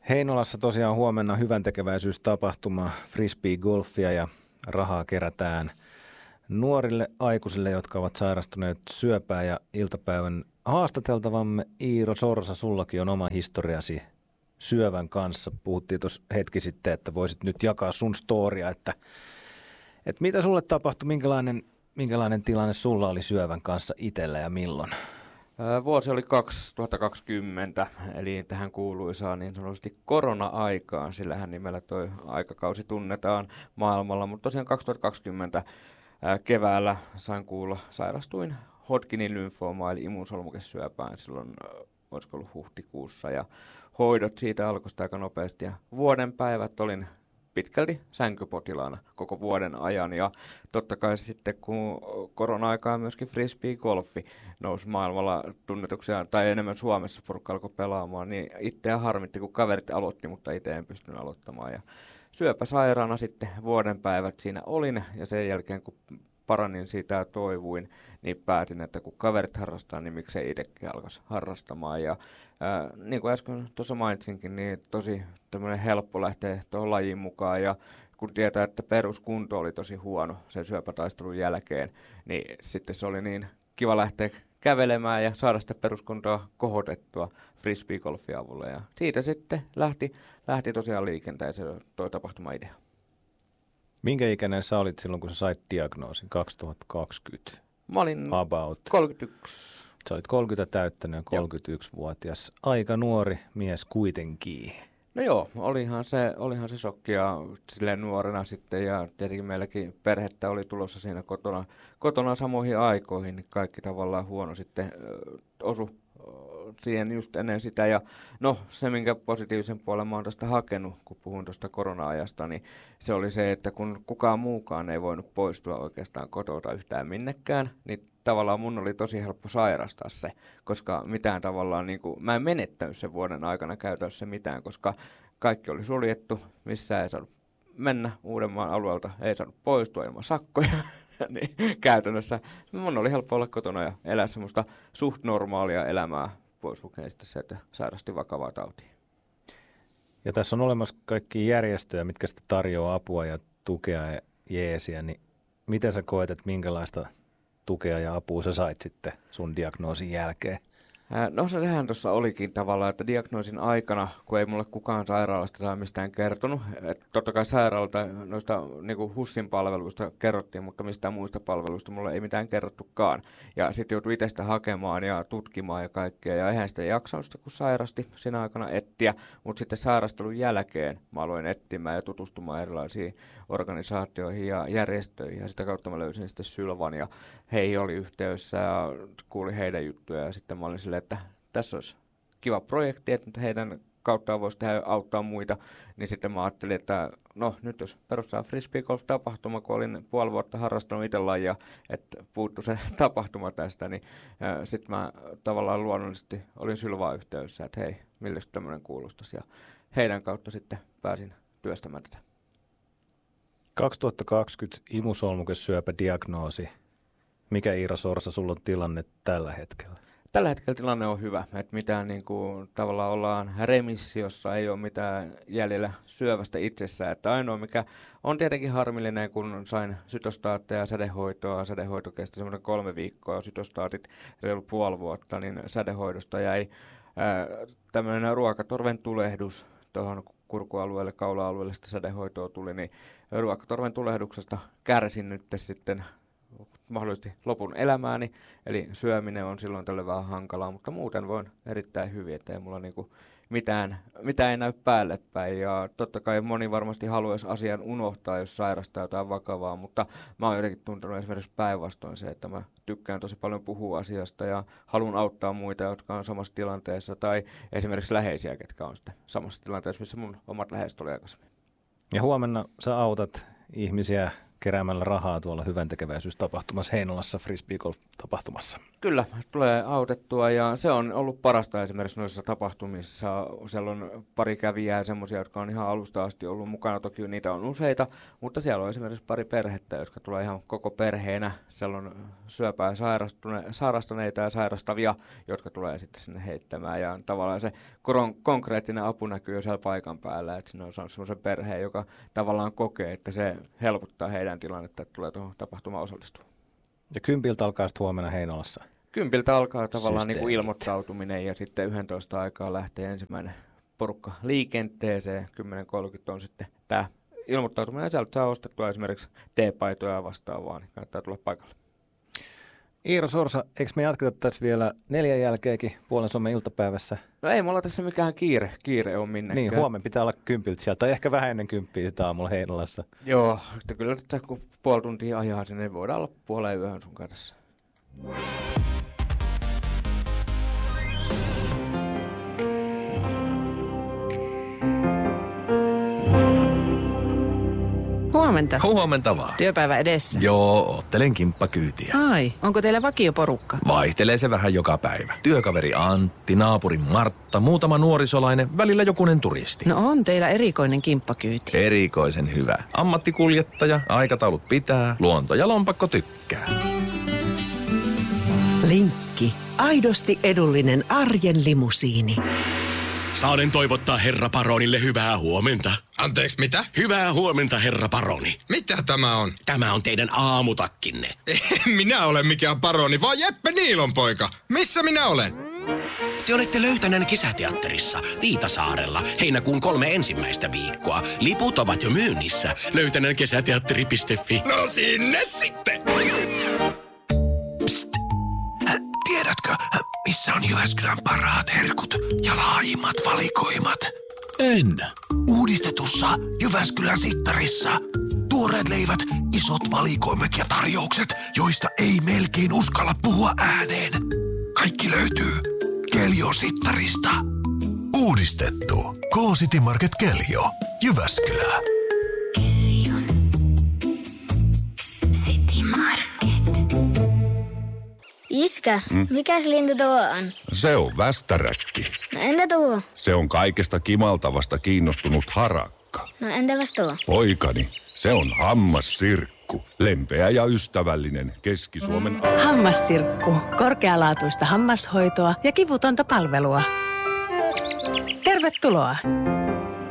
Heinolassa tosiaan huomenna hyväntekeväisyystapahtuma, frisbee-golfia ja rahaa kerätään nuorille aikuisille, jotka ovat sairastuneet syöpään. Ja iltapäivän haastateltavamme Iiro Sorsa, sullakin on oma historiasi syövän kanssa. Puhuttiin tuossa hetki sitten, että voisit nyt jakaa sun storia, että mitä sulle tapahtui, minkälainen tilanne sulla oli syövän kanssa itsellä ja milloin? Vuosi oli 2020, eli tähän kuuluisaan niin sanotusti korona-aikaan, sillähän nimellä toi aikakausi tunnetaan maailmalla, mutta tosiaan 2020 keväällä sain kuulla, sairastuin Hodgkinin lymfoomaan eli immuunsolmukesyöpään silloin, olisiko ollut huhtikuussa, ja hoidot siitä alkoi aika nopeasti, ja vuoden päivät olin pitkälti sänkypotilaana koko vuoden ajan, ja totta kai sitten kun korona-aikaan myöskin frisbee-golfi nousi maailmalla tunnetuksia, tai enemmän Suomessa porukka alkoi pelaamaan, niin itseä harmitti, kun kaverit aloitti, mutta itse en pystynyt aloittamaan, ja syöpäsairaana sitten vuoden päivät siinä olin, ja sen jälkeen kun paranin siitä ja toivuin, niin päätin, että kun kaverit harrastaa, niin miksei itsekin alkaisi harrastamaan. Ja niin kuin äsken tuossa mainitsinkin, niin tosi tämmöinen helppo lähteä tuohon lajiin mukaan. Ja kun tietää, että peruskunto oli tosi huono sen syöpätaistelun jälkeen, niin sitten se oli niin kiva lähteä kävelemään ja saada sitä peruskuntoa kohotettua frisbee-golfin avulla. Ja siitä sitten lähti tosiaan liikenteeseen tuo tapahtuma-idea. Minkä ikäinen sä olit silloin, kun sä sait diagnoosin 2020? Mä olin About 31. Sä olit 30 täyttänyt ja 31-vuotias. Aika nuori mies kuitenkin. No joo, olihan se shokkia silleen nuorena sitten, ja tietenkin meilläkin perhettä oli tulossa siinä kotona samoihin aikoihin, niin kaikki tavallaan huono sitten osui siihen just ennen sitä. Ja no, se minkä positiivisen puolen mä oon tästä hakenut, kun puhun tuosta korona-ajasta, niin se oli se, että kun kukaan muukaan ei voinut poistua oikeastaan kotota yhtään minnekään, niin tavallaan mun oli tosi helppo sairastaa se, koska mitään tavallaan, niin kuin, mä en menettänyt sen vuoden aikana käytännössä mitään, koska kaikki oli suljettu, missään ei saanut mennä Uudenmaan alueelta, ei saanut poistua ilman sakkoja. Niin käytännössä mun oli helppo olla kotona ja elää semmoista suht normaalia elämää pois lukien sitten se, että sairasti vakavaa tautia. Ja tässä on olemassa kaikki järjestöjä, mitkä sitten tarjoaa apua ja tukea ja jeesiä, niin miten sä koet, että minkälaista tukea ja apua sä sait sitten sun diagnoosin jälkeen? No sehän tuossa olikin tavallaan, että diagnoosin aikana, kun ei mulle kukaan sairaalasta saa mistään kertonut, että totta kai sairaalalta noista niin HUSin palveluista kerrottiin, mutta mistään muista palveluista mulle ei mitään kerrottukaan. Ja sitten joutui itse sitä hakemaan ja tutkimaan ja kaikkea, ja eihän sitä jaksanut sitä, kun sairasti siinä aikana etsiä, mutta sitten sairastelun jälkeen mä aloin etsimään ja tutustumaan erilaisiin organisaatioihin ja järjestöihin, ja sitä kautta mä löysin sitten Sylvan, ja he oli yhteydessä ja kuulin heidän juttuja, ja sitten mä olin silleen, että tässä olisi kiva projekti, että heidän kauttaan voisi tehdä auttaa muita, niin sitten mä ajattelin, että no nyt jos perustaa frisbee-golf-tapahtuma, kun olin puoli vuotta harrastanut itse lajia, että puuttu se tapahtuma tästä, niin sitten mä tavallaan luonnollisesti olin Sylvaan yhteydessä, että hei, miltä tämmöinen kuulostaisi, ja heidän kautta sitten pääsin työstämään tätä. 2020 imusolmukesyöpädiagnoosi. Mikä Iiro Sorsa, sulla on tilanne tällä hetkellä? Tällä hetkellä tilanne on hyvä, että mitään niin kuin, tavallaan ollaan remissiossa, ei ole mitään jäljellä syövästä itsessään. Että ainoa mikä on tietenkin harmillinen, kun sain sytostaatteja ja sädehoitoa, sädehoito kesti semmoinen 3 viikkoa, sytostaatit reilu puoli vuotta, niin sädehoidosta jäi tämmöinen ruokatorven tulehdus tuohon kurkualueelle, kaula-alueelle, sitä sädehoitoa tuli, niin ruokatorven tulehduksesta kärsin nyt sitten mahdollisesti lopun elämääni, eli syöminen on silloin tälle vähän hankalaa, mutta muuten voin erittäin hyvin, että ei mulla niinku mitään ei näy päälle päin, ja totta kai moni varmasti haluaisi asian unohtaa, jos sairastaa jotain vakavaa, mutta mä oon jotenkin tuntenut esimerkiksi päinvastoin se, että mä tykkään tosi paljon puhua asiasta ja haluan auttaa muita, jotka on samassa tilanteessa, tai esimerkiksi läheisiä, ketkä on sitten samassa tilanteessa, missä mun omat läheiset oli aikaisemmin. Ja huomenna sä autat ihmisiä keräämällä rahaa tuolla hyväntekeväisyystapahtumassa Heinolassa, frisbeegolf-tapahtumassa. Kyllä, tulee autettua ja se on ollut parasta esimerkiksi noissa tapahtumissa. Siellä on pari kävijää, semmoisia, jotka on ihan alusta asti ollut mukana. Toki niitä on useita, mutta siellä on esimerkiksi pari perhettä, jotka tulee ihan koko perheenä. Siellä on syöpää sairastuneita ja sairastavia, jotka tulee sitten sinne heittämään. Ja tavallaan se konkreettinen apu näkyy jo siellä paikan päällä, että sinne on semmoisen perheen, joka tavallaan kokee, että se helpottaa heidän tilannetta, että tulee tuohon tapahtumaan osallistua. Ja 10 alkaa sitten huomenna Heinolassa. 10 alkaa tavallaan niin kuin ilmoittautuminen ja sitten 11 aikaa lähtee ensimmäinen porukka liikenteeseen. 10.30 on sitten tämä ilmoittautuminen ja sieltä saa ostettua esimerkiksi teepaitoja ja vastaavaa, niin kannattaa tulla paikalle. Iiro Sorsa, eikö me jatketa tässä vielä 4 jälkeenkin Puolen Suomen iltapäivässä? No ei mulla tässä mikään kiire on minnekään. Niin, huomenna pitää olla 10 sieltä, tai ehkä vähän ennen 10 sitä aamulla Heinolassa. Joo, että kyllä että kun puoli tuntia ajaa sinne, niin voidaan olla puoleen yöhön sun kanssa. Huomenta. Huomenta vaan. Työpäivä edessä. Joo, oottelen kimppakyytiä. Ai, onko teillä vakioporukka? Vaihtelee se vähän joka päivä. Työkaveri Antti, naapurin Martta, muutama nuorisolainen, välillä jokunen turisti. No on teillä erikoinen kimppakyyti. Erikoisen hyvä. Ammattikuljettaja, aikataulut pitää, luonto ja lompakko tykkää. Linkki. Aidosti edullinen arjen limusiini. Saanen toivottaa herra Paronille hyvää huomenta. Anteeksi, mitä? Hyvää huomenta, herra Paroni. Mitä tämä on? Tämä on teidän aamutakkinne. En minä ole mikään paroni, vaan Jeppe Niilon poika. Missä minä olen? Te olette Löytäneen kesäteatterissa Viitasaarella heinäkuun 3 ensimmäistä viikkoa. Liput ovat jo myynnissä. Löytäneenkesäteatteri.fi. No sinne sitten! Psst! Tiedätkö, missä on Jyväskylän parhaat herkut ja laajimmat valikoimat? En. Uudistetussa Jyväskylän Sittarissa. Tuoreet leivät, isot valikoimat ja tarjoukset, joista ei melkein uskalla puhua ääneen. Kaikki löytyy Keljo Sittarista. Uudistettu. K-City Market Keljo. Jyväskylä. Keljo. City Market. Iskä, mikäs lintu tuo on? Se on västäräkki. No entä tuo? Se on kaikesta kimaltavasta kiinnostunut harakka. No entäpäs tuo? Poikani, se on hammassirkku. Lempeä ja ystävällinen Keski-Suomen Hammassirkku. Korkealaatuista hammashoitoa ja kivutonta palvelua. Tervetuloa!